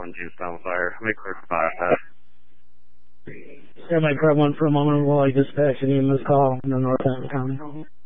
1 Juice on fire. Make clear for bypass. Yeah, my grab one for a moment while I dispatch and this call in the North County.